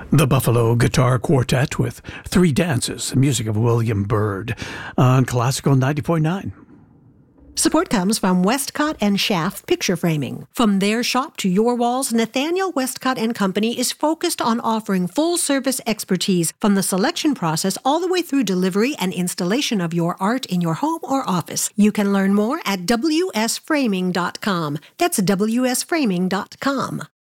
The Buffalo Guitar Quartet with Three Dances, music of William Byrd on Classical 90.9. Support comes from Westcott and Schaff Picture Framing. From their shop to your walls, Nathaniel Westcott and Company is focused on offering full-service expertise from the selection process all the way through delivery and installation of your art in your home or office. You can learn more at wsframing.com. That's wsframing.com.